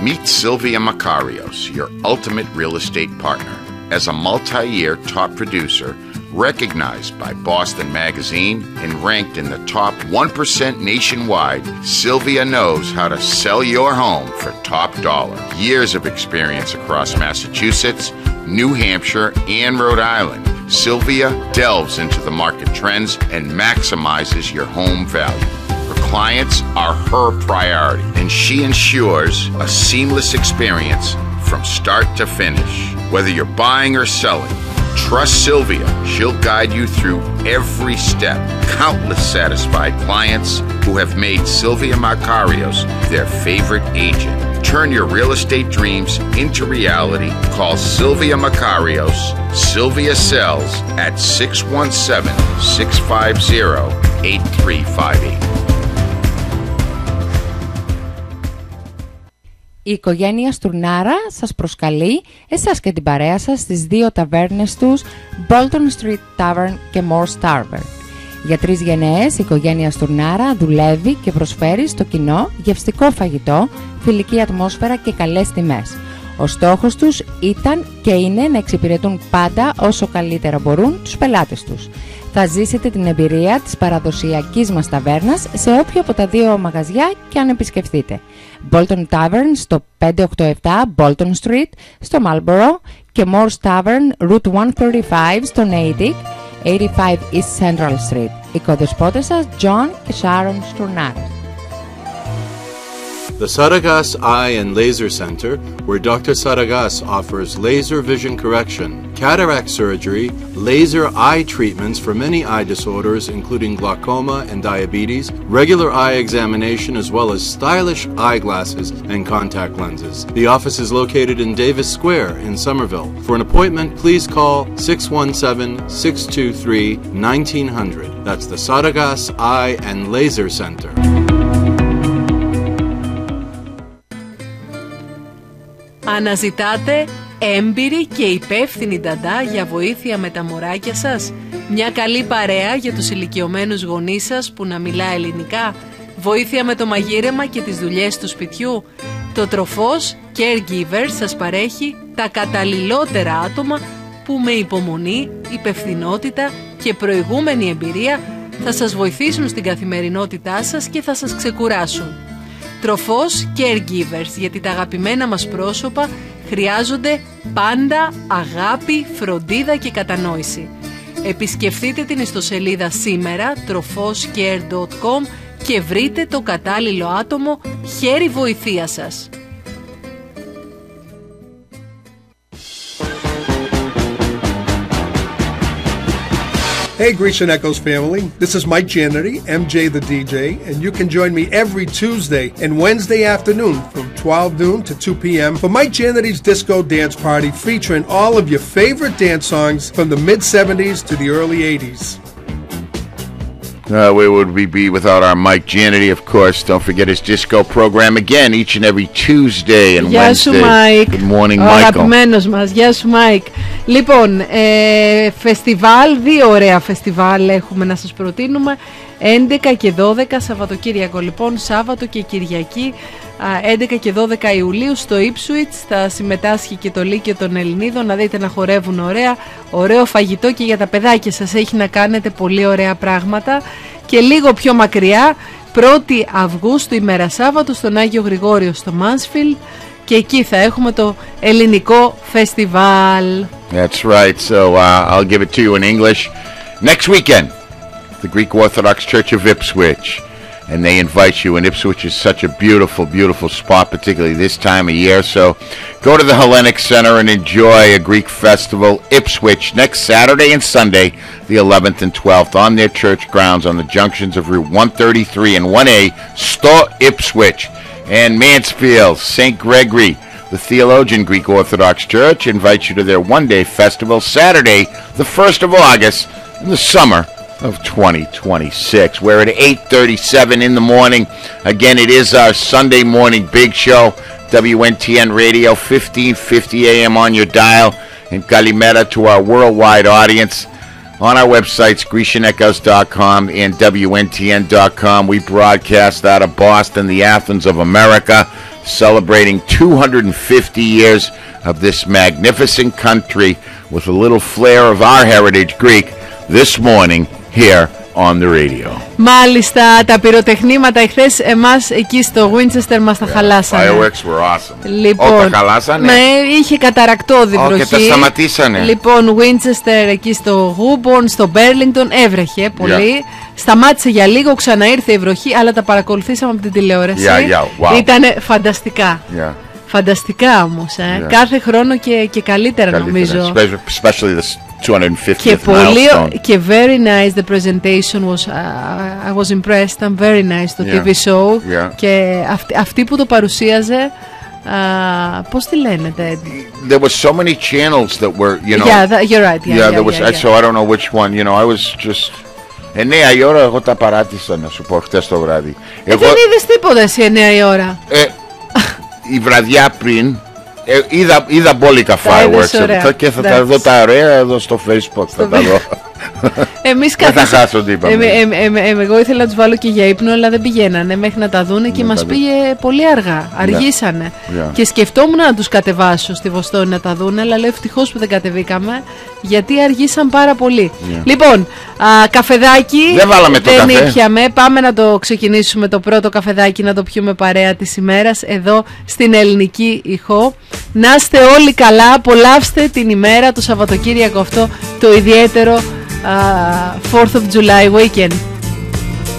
Meet Sylvia Makarios, your ultimate real estate partner. As a multi-year top producer, recognized by Boston Magazine and ranked in the top 1% nationwide, Sylvia knows how to sell your home for top dollar. Years of experience across Massachusetts, New Hampshire, and Rhode Island, Sylvia delves into the market trends and maximizes your home value. Her clients are her priority, and she ensures a seamless experience from start to finish. Whether you're buying or selling, trust Sylvia. She'll guide you through every step. Countless satisfied clients who have made Sylvia Makarios their favorite agent. Turn your real estate dreams into reality. Call Sylvia Makarios. Sylvia sells at 617-650-8358. Η οικογένεια Στουρνάρα σας προσκαλεί, εσάς και την παρέα σας, στις δύο ταβέρνες τους, Bolton Street Tavern και Moore's Tavern. Για 3 γενναίες, η οικογένεια Στουρνάρα δουλεύει και προσφέρει στο κοινό γευστικό φαγητό, φιλική ατμόσφαιρα και καλές τιμές. Ο στόχος τους ήταν και είναι να εξυπηρετούν πάντα όσο καλύτερα μπορούν τους πελάτες τους. Θα ζήσετε την εμπειρία της παραδοσιακής μας ταβέρνας σε όποιο από τα δύο μαγαζιά και αν επισκεφτείτε. Bolton Tavern στο 587 Bolton Street στο Marlborough και Moore's Tavern Route 135 στο Natick, 85 East Central Street. Οι κοδεσπότες σας John και Sharon Στουρνάρας. The Saragas Eye and Laser Center, where Dr. Saragas offers laser vision correction, cataract surgery, laser eye treatments for many eye disorders including glaucoma and diabetes, regular eye examination as well as stylish eyeglasses and contact lenses. The office is located in Davis Square in Somerville. For an appointment, please call 617-623-1900. That's the Saragas Eye and Laser Center. Αναζητάτε έμπειρη και υπεύθυνη νταντά για βοήθεια με τα μωράκια σας? Μια καλή παρέα για τους ηλικιωμένους γονείς σας που να μιλά ελληνικά? Βοήθεια με το μαγείρεμα και τις δουλειές του σπιτιού? Το Τροφός Caregivers σας παρέχει τα καταλληλότερα άτομα που με υπομονή, υπευθυνότητα και προηγούμενη εμπειρία θα σας βοηθήσουν στην καθημερινότητά σας και θα σας ξεκουράσουν. Τροφός Caregivers, γιατί τα αγαπημένα μας πρόσωπα χρειάζονται πάντα αγάπη, φροντίδα και κατανόηση. Επισκεφτείτε την ιστοσελίδα σήμερα trofoscare.com και βρείτε το κατάλληλο άτομο χέρι βοηθείας σας. Hey Grecian Echoes family, this is Mike Janity, MJ the DJ, and you can join me every Tuesday and Wednesday afternoon from 12 noon to 2 p.m. for Mike Janity's Disco Dance Party featuring all of your favorite dance songs from the mid-70s to the early 80s. Where would we be without our Mike Janity, of course? Don't forget his disco program again each and every Tuesday and Γεια Wednesday. Σου, Mike. Good morning, Ο Michael. αγαπημένος μας. Γεια σου, Mike. Λοιπόν, φεστιβάλ, 2 ωραία φεστιβάλ έχουμε να σας προτείνουμε. 11 και 12 Σαββατοκύριακο, λοιπόν, Σάββατο και Κυριακή, 11 και 12 Ιουλίου στο Ipswich. Θα συμμετάσχει και το Λύκειο των Ελληνίδων, να δείτε να χορεύουν ωραία, ωραίο φαγητό και για τα παιδάκια σας έχει να κάνετε πολύ ωραία πράγματα. Και λίγο πιο μακριά, 1η Αυγούστου ημέρα Σάββατο στον Άγιο Γρηγόριο στο Mansfield, και εκεί θα έχουμε το ελληνικό φεστιβάλ. That's right. So I'll give it to you in English. Next weekend, the Greek Orthodox Church of Ipswich, and they invite you. And Ipswich is such a beautiful, beautiful spot, particularly this time of year. So go to the Hellenic Center and enjoy a Greek festival. Ipswich next Saturday and Sunday, the 11th and 12th, on their church grounds on the junctions of Route 133 and 1A, Sto Ipswich. And Mansfield, St. Gregory, the Theologian Greek Orthodox Church, invites you to their one-day festival, Saturday, the 1st of August, in the summer of 2026. We're at 8:37 in the morning. Again, it is our Sunday morning big show, WNTN Radio, 1550 AM on your dial, and Kalimera to our worldwide audience. On our websites, GrecianEchoes.com and WNTN.com. We broadcast out of Boston, the Athens of America. celebrating 250 years of this magnificent country with a little flair of our heritage Greek this morning here on the radio. Μάλιστα, τα πυροτεχνήματα εχθές εμάς εκεί στο Winchester μας τα χαλάσανε. Fireworks were awesome. Λοιπόν, τα χαλάσανε. Είχε καταρακτώδη βροχή. Και τα σταματήσανε. Λοιπόν, Winchester εκεί στο Woburn, στο Burlington έβρεχε πολύ. Σταμάτησε για λίγο, ξαναήρθε η βροχή, αλλά τα παρακολουθήσαμε από την τηλεόραση. Wow. Ήτανε φανταστικά. Φανταστικά όμως, κάθε χρόνο και καλύτερα νομίζω. Especially this 250th και πολύ, milestone. Και very nice the presentation was, I was impressed, I'm very nice το TV show. Και αυτή που το παρουσίαζε, πώς τη λένε, There were so many channels that were, you know. You're right. There was, so I don't know which one, you know, I was just 9 η ώρα εγώ τα παράτησα, να σου πω, χτες το βράδυ. Δεν είδες τίποτα εσύ 9 η ώρα. Η βραδιά πριν είδα μπόλικα fireworks και θα τα δω τα ωραία εδώ στο Facebook, θα τα δω. Δεν θα χάσω τίποτα. Εγώ ήθελα να τους βάλω και για ύπνο, αλλά δεν πηγαίνανε μέχρι να τα δούνε και μας πήγε πολύ αργά. Αργήσανε. Και σκεφτόμουν να τους κατεβάσω στη Βοστόνη να τα δούνε, αλλά λέω ευτυχώς που δεν κατεβήκαμε, γιατί αργήσαν πάρα πολύ. Λοιπόν, καφεδάκι δεν ήπιαμε. Πάμε να το ξεκινήσουμε το πρώτο καφεδάκι, να το πιούμε παρέα της ημέρας εδώ στην Ελληνική Ηχό. Να είστε όλοι καλά, απολαύστε την ημέρα, το Σαββατοκύριακο αυτό, το ιδιαίτερο 4th of July weekend.